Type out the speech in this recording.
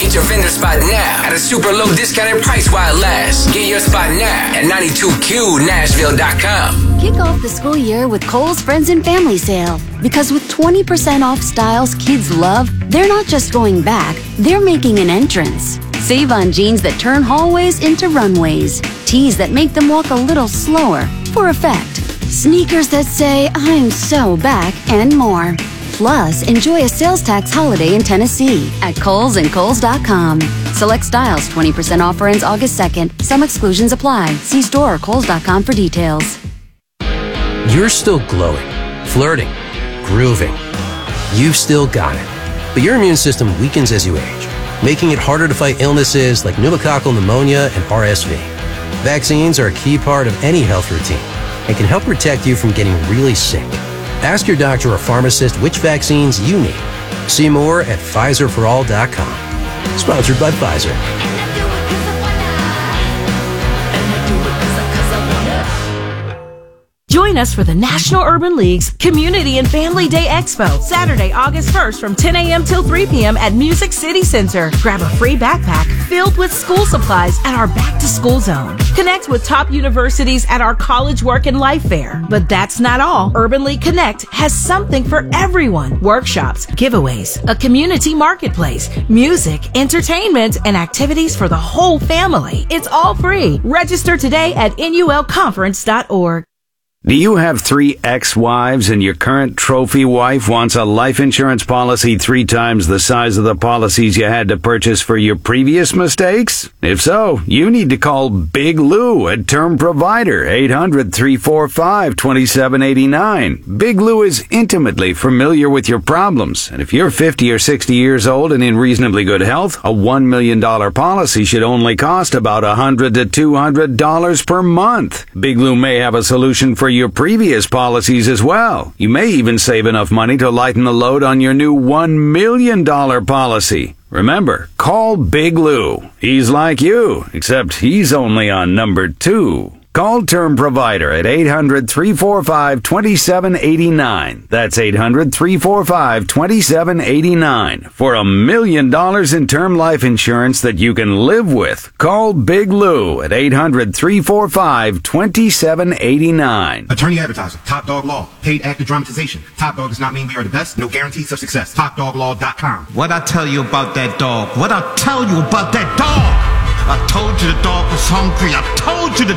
Get your vendor spot now at a super low discounted price while it lasts. Get your spot now at 92QNashville.com. Kick off the school year with Kohl's Friends and Family Sale. Because with 20% off styles kids love, they're not just going back, they're making an entrance. Save on jeans that turn hallways into runways. Tees that make them walk a little slower for effect. Sneakers that say, I'm so back, and more. Plus, enjoy a sales tax holiday in Tennessee at Kohl's and Kohl's.com. Select styles, 20% offer ends August 2nd. Some exclusions apply. See store or Kohl's.com for details. You're still glowing, flirting, grooving. You've still got it. But your immune system weakens as you age, making it harder to fight illnesses like pneumococcal pneumonia and RSV. Vaccines are a key part of any health routine and can help protect you from getting really sick. Ask your doctor or pharmacist which vaccines you need. See more at PfizerForAll.com. Sponsored by Pfizer. Join us for the National Urban League's Community and Family Day Expo, Saturday, August 1st from 10 a.m. till 3 p.m. at Music City Center. Grab a free backpack filled with school supplies at our Back to School Zone. Connect with top universities at our College Work and Life Fair. But that's not all. Urban League Connect has something for everyone. Workshops, giveaways, a community marketplace, music, entertainment, and activities for the whole family. It's all free. Register today at NULconference.org. Do you have 3 ex-wives and your current trophy wife wants a life insurance policy 3 times the size of the policies you had to purchase for your previous mistakes? If so, you need to call Big Lou at Term Provider, 800-345-2789. Big Lou is intimately familiar with your problems, and if you're 50 or 60 years old and in reasonably good health, a $1 million policy should only cost about $100 to $200 per month. Big Lou may have a solution for your previous policies as well. You may even save enough money to lighten the load on your new $1 million policy. Remember, call Big Lou. He's like you, except he's only on number 2. Call Term Provider at 800-345-2789. That's 800-345-2789 for $1 million in term life insurance that you can live with. Call Big Lou at 800-345-2789. Attorney advertiser, Top Dog Law, paid actor dramatization. Top Dog does not mean we are the best. No guarantees of success. TopDogLaw.com. What I tell you about that dog? What I tell you about that dog? I told you the dog was hungry. I told you the